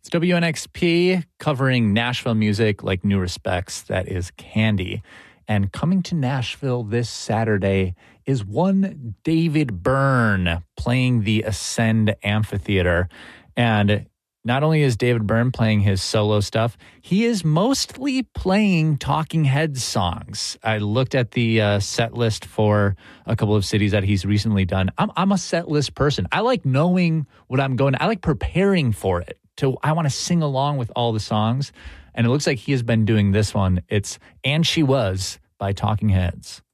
It's WNXP covering Nashville music like new respects. That is Candy. And coming to Nashville this Saturday is one David Byrne playing the Ascend Amphitheater. And not only is David Byrne playing his solo stuff, he is mostly playing Talking Heads songs. I looked at the set list for a couple of cities that he's recently done. I'm a set list person. I like knowing what I'm going. I like preparing for it. I want to sing along with all the songs. And it looks like he has been doing this one. It's And She Was by Talking Heads.